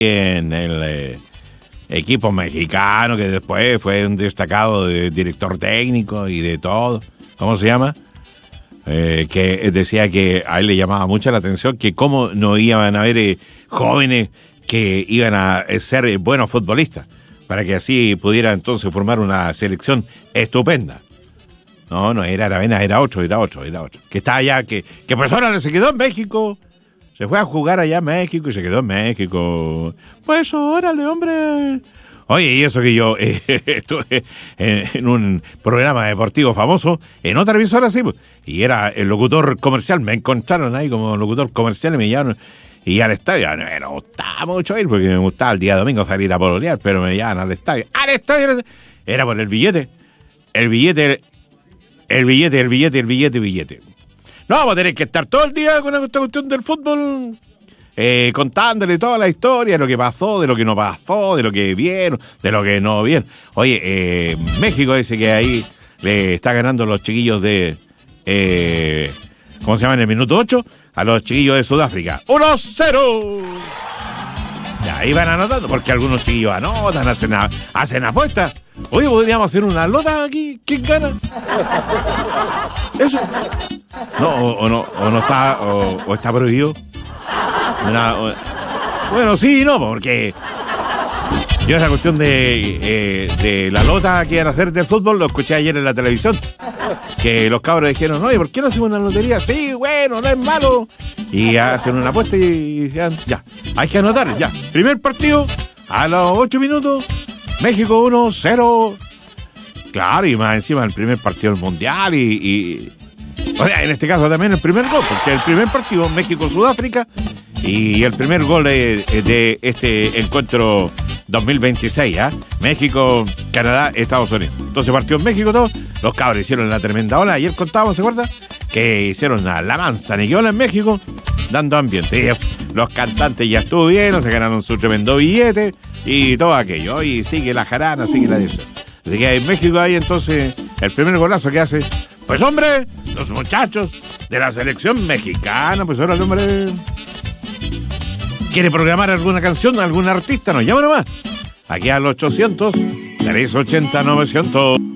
en el equipo mexicano, que después fue un destacado director técnico y de todo. ¿Cómo se llama? Que decía que a él le llamaba mucho la atención que cómo no iban a haber jóvenes que iban a ser buenos futbolistas, para que así pudiera entonces formar una selección estupenda. No era Aravena, era otro. Que está allá, que pues ahora se quedó en México. Se fue a jugar allá a México y se quedó en México. Pues órale, hombre. Oye, y eso que yo estuve en un programa deportivo famoso, en otra emisora, sí, y era el locutor comercial. Me encontraron ahí como locutor comercial y me llamaron. Y al estadio, no me gustaba mucho ir, porque me gustaba el día domingo salir a pololear, pero me llaman al estadio. ¡Al estadio! Era por el billete. El billete. No vamos a tener que estar todo el día con esta cuestión del fútbol, contándole toda la historia, de lo que pasó, de lo que no pasó, de lo que vieron, de lo que no vieron. Oye, México dice que ahí le está ganando los chiquillos de... ¿cómo se llama? En el minuto 8, a los chiquillos de Sudáfrica. 1-0. Ya, ahí van anotando, porque algunos chiquillos anotan, hacen apuestas. Oye, podríamos hacer una lota aquí. ¿Quién gana? Eso. No, o no está, o está prohibido. Bueno, sí, no, porque yo esa cuestión de la lota que iban a hacer del fútbol lo escuché ayer en la televisión. Que los cabros dijeron, oye, ¿por qué no hacemos una lotería? Sí, bueno, no es malo. Y hacen una apuesta y ya, hay que anotar, ya. Primer partido, a los 8 minutos, México 1-0. Claro, y más encima el primer partido del Mundial o sea, en este caso también el primer gol, porque el primer partido México-Sudáfrica y el primer gol de este encuentro 2026, ¿eh? México, Canadá, Estados Unidos. Entonces partió en México todo, los cabros hicieron la tremenda ola, ayer contábamos, ¿se acuerda? Que hicieron la manzaniquiola en México, dando ambiente. Y los cantantes ya estuvieron, se ganaron su tremendo billete y todo aquello. Y sigue la jarana, sigue la de eso. Así que en México hay entonces el primer golazo que hace. Pues hombre, los muchachos de la selección mexicana, pues ahora el hombre quiere programar alguna canción, algún artista, nos llama nomás. Aquí al 800-380-900.